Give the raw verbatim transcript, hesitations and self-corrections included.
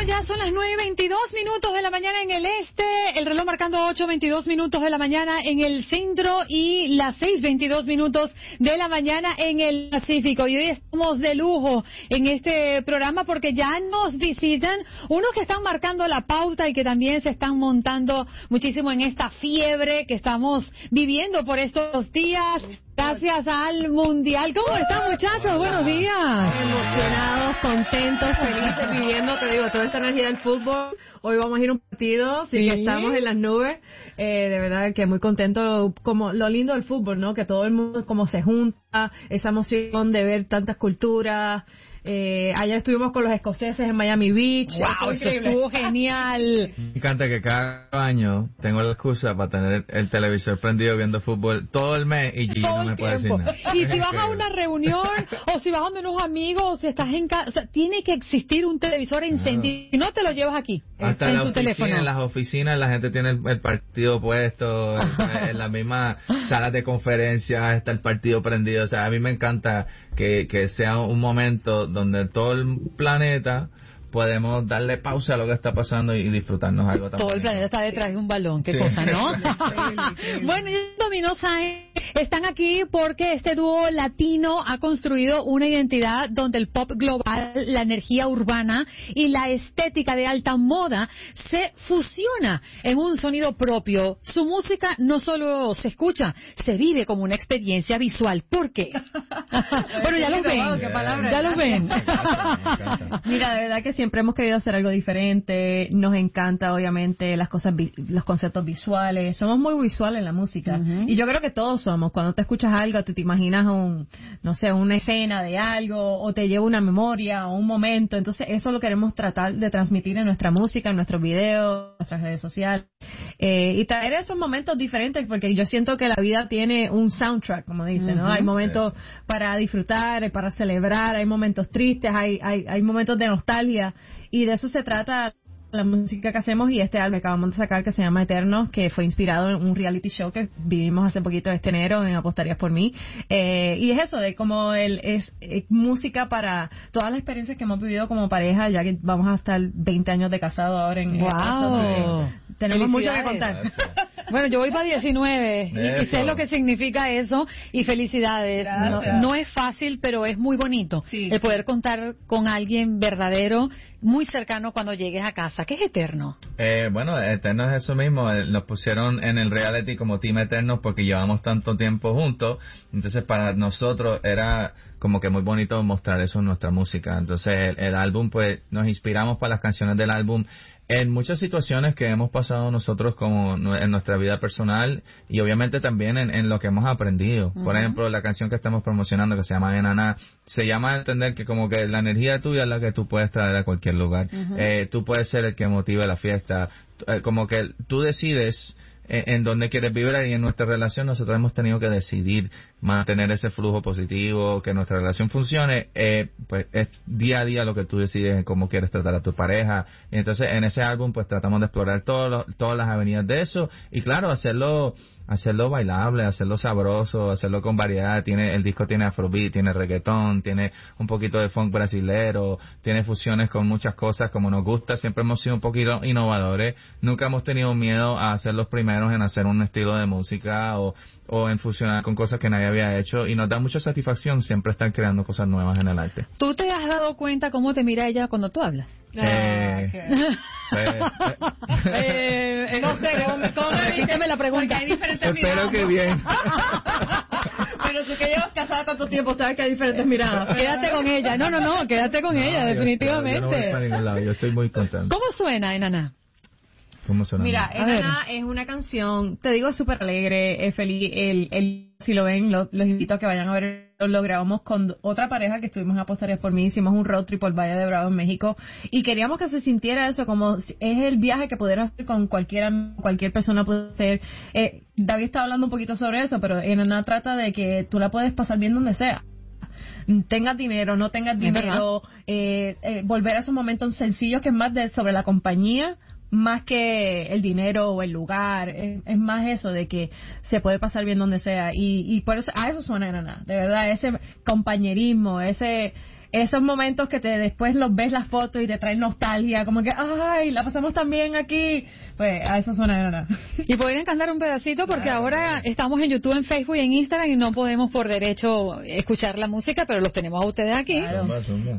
Bueno, ya son las nueve y veintidós minutos de la mañana en el este, el reloj marcando ocho veintidós minutos de la mañana en el centro y las seis veintidós minutos de la mañana en el Pacífico. Y hoy estamos de lujo en este programa porque ya nos visitan unos que están marcando la pauta y que también se están montando muchísimo en esta fiebre que estamos viviendo por estos días. Gracias al Mundial. ¿Cómo están, muchachos? Buenos días. Emocionados, contentos, felices, viviendo, te digo, toda esta energía del fútbol. Hoy vamos a ir a un partido, así ¿Sí? que estamos en las nubes. Eh, de verdad que muy contento, como lo lindo del fútbol, ¿no? Que todo el mundo como se junta, esa emoción de ver tantas culturas. Eh, ayer estuvimos con los escoceses en Miami Beach. Wow, eso estuvo genial. Me encanta que cada año tengo la excusa para tener el televisor prendido viendo fútbol todo el mes y Gigi no me puede decir nada. Y si vas a una reunión o si vas donde unos amigos o si estás en casa, o sea, tiene que existir un televisor encendido. Si no, te lo llevas aquí. Hasta en en, la tu oficina, teléfono. en las oficinas la gente tiene el, el partido puesto, en, en la misma sala de conferencias está el partido prendido. O sea, a mí me encanta que, que sea un momento donde todo el planeta podemos darle pausa a lo que está pasando y disfrutarnos algo también. Todo el planeta está detrás de un balón, qué Sí. cosa, ¿no? Bueno, y Dominó Sáenz están aquí porque este dúo latino ha construido una identidad donde el pop global, la energía urbana y la estética de alta moda se fusiona en un sonido propio. Su música no solo se escucha, se vive como una experiencia visual. ¿Por qué? Bueno, ya los ven. Qué palabra. Ya los ven. Mira, de verdad que siempre hemos querido hacer algo diferente. Nos encanta, obviamente, las cosas, vi- los conceptos visuales. Somos muy visuales en la música. Uh-huh. Y yo creo que todos somos. Cuando te escuchas algo, te, te imaginas un, no sé, una escena de algo, o te lleva una memoria, o un momento. Entonces, eso lo queremos tratar de transmitir en nuestra música, en nuestros videos, en nuestras redes sociales. Eh, y traer esos momentos diferentes, porque yo siento que la vida tiene un soundtrack, como dicen, ¿no? Uh-huh. Hay momentos para disfrutar, para celebrar, hay momentos tristes, hay, hay, hay momentos de nostalgia, y de eso se trata la música que hacemos. Y este álbum que acabamos de sacar, que se llama Eternos, que fue inspirado en un reality show que vivimos hace poquito este enero en Apostarías por Mí, eh, y es eso de como el es, es música para todas las experiencias que hemos vivido como pareja, ya que vamos a estar veinte años de casado ahora en Wow. agosto. Tenemos mucho que contar. Bueno, yo voy para diecinueve y, y sé lo que significa eso, y felicidades. No, no es fácil, pero es muy bonito Sí. el poder contar con alguien verdadero, muy cercano cuando llegues a casa. ¿Qué es Eterno? Eh, bueno, Eterno es eso mismo. eh, Nos pusieron en el reality como Team Eternos porque llevamos tanto tiempo juntos. Entonces, para nosotros era como que muy bonito mostrar eso en nuestra música. Entonces, el, el álbum, pues, nos inspiramos para las canciones del álbum en muchas situaciones que hemos pasado nosotros como nu- en nuestra vida personal, y obviamente también en, en lo que hemos aprendido. Por Ujú. ejemplo, la canción que estamos promocionando, que se llama Enaná, se llama a entender que como que la energía tuya es la que tú puedes traer a cualquier lugar. Ujú. Eh, tú puedes ser el que motive la fiesta. Eh, como que tú decides en, en dónde quieres vivir, y en nuestra relación nosotros hemos tenido que decidir mantener ese flujo positivo, que nuestra relación funcione. Eh, pues es día a día lo que tú decides en cómo quieres tratar a tu pareja. Y entonces en ese álbum pues tratamos de explorar todos los- todas las avenidas de eso, y claro, hacerlo hacerlo bailable, hacerlo sabroso, hacerlo con variedad. Tiene el disco tiene afrobeat, tiene reggaetón, tiene un poquito de funk brasilero, tiene fusiones con muchas cosas como nos gusta. Siempre hemos sido un poquito innovadores, nunca hemos tenido miedo a ser los primeros en hacer un estilo de música o, o en fusionar con cosas que nadie había hecho, y nos da mucha satisfacción siempre estar creando cosas nuevas en el arte. ¿Tú te has dado cuenta cómo te mira ella cuando tú hablas? Eh, pues, Eh, eh, no sé, ¿cómo, cómo me repíteme la pregunta? Porque hay diferentes espero miradas. que bien. Pero tú que llevas casada tanto tiempo, sabes que hay diferentes miradas. Quédate con ella. No, no, no, quédate con ella, No, yo- definitivamente. Yo no voy para ningún lado, yo estoy muy contento. ¿Cómo suena, Enaná? ¿Cómo suena? Mira, A ver. Enaná es una canción, te digo, es súper alegre, es feliz. El, el, si lo ven, lo- los invito a que vayan a ver. Lo grabamos con otra pareja que estuvimos en Apostarías por Mí. Hicimos un road trip por Valle de Bravo en México, y queríamos que se sintiera eso, como si- es el viaje que pudieras hacer con cualquiera, cualquier persona puede hacer. Eh, David está hablando un poquito sobre eso, pero Enaná trata de que tú la puedes pasar bien donde sea. Tengas dinero, no tengas Es dinero, eh, eh, volver a esos momentos sencillos, que es más de sobre la compañía, más que el dinero o el lugar. Es, es más eso de que se puede pasar bien donde sea, y, y por eso a eso suena Enaná, de verdad, ese compañerismo, ese esos momentos que te después los ves las fotos y te traen nostalgia, como que, ay, la pasamos tan bien aquí, pues a eso suena nada. Y pueden cantar un pedacito porque claro, ahora claro. estamos en YouTube, en Facebook y en Instagram y no podemos por derecho escuchar la música, pero los tenemos a ustedes aquí. Claro.